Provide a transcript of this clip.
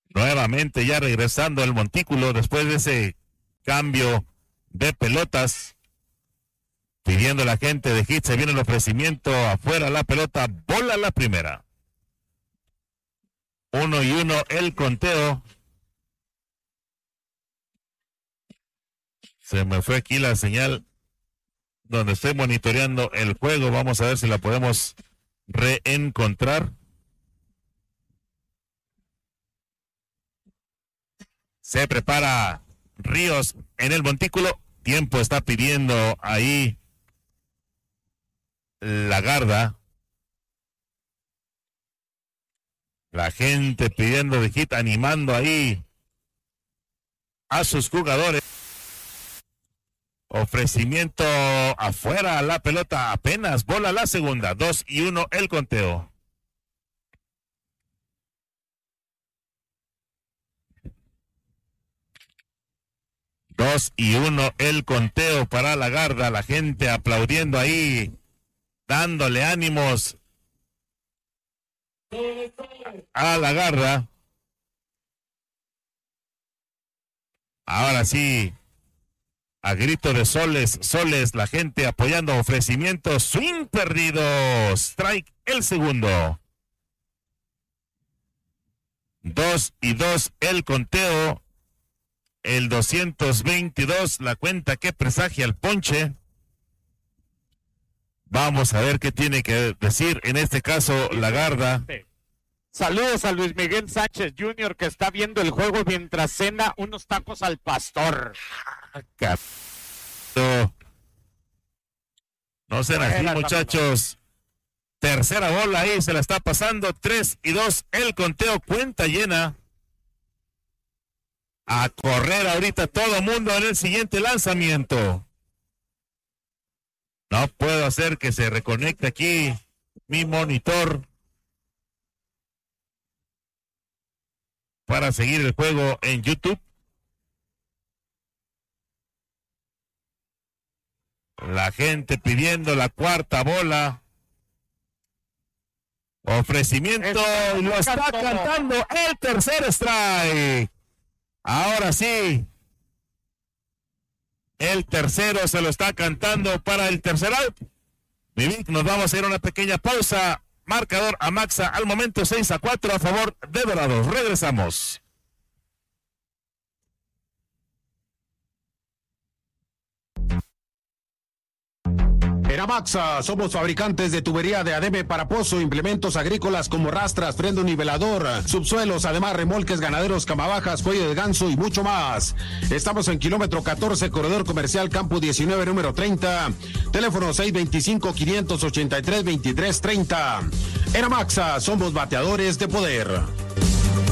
Nuevamente ya regresando el montículo después de ese cambio de pelotas. Pidiendo la gente de Hit, se viene el ofrecimiento, afuera la pelota, bola la primera. 1-1 el conteo. Se me fue aquí la señal donde estoy monitoreando el juego. Vamos a ver si la podemos reencontrar. Se prepara Ríos en el montículo. Tiempo está pidiendo ahí la Garda. La gente pidiendo de Hit, animando ahí a sus jugadores. Ofrecimiento afuera, la pelota apenas, bola la segunda, 2-1 el conteo. Dos y uno el conteo para la Garda, la gente aplaudiendo ahí, dándole ánimos a la Garda. Ahora sí, a grito de soles, la gente apoyando, ofrecimiento, swing perdido, strike el segundo. 2-2 el conteo. El 222, la cuenta que presagia el ponche. Vamos a ver qué tiene que decir en este caso la Garda. Saludos a Luis Miguel Sánchez Jr. que está viendo el juego mientras cena unos tacos al pastor. No sean así, muchachos. Tercera bola ahí, se la está pasando. 3-2 el conteo, cuenta llena. A correr ahorita todo mundo en el siguiente lanzamiento. No puedo hacer que se reconecte aquí mi monitor para seguir el juego en YouTube. La gente pidiendo la cuarta bola. Ofrecimiento, lo está cantando el tercer strike. Ahora sí, el tercero se lo está cantando para el tercer out. Vivic, nos vamos a ir a una pequeña pausa. Marcador a Maxa al momento 6-4 a favor de Dorados. Regresamos. En Amaxa somos fabricantes de tubería de ADM para pozo, implementos agrícolas como rastras, freno nivelador, subsuelos, además remolques ganaderos, camabajas, cuello de ganso y mucho más. Estamos en kilómetro 14, corredor comercial Campo 19, número 30. Teléfono 625-583-2330. En Amaxa somos bateadores de poder.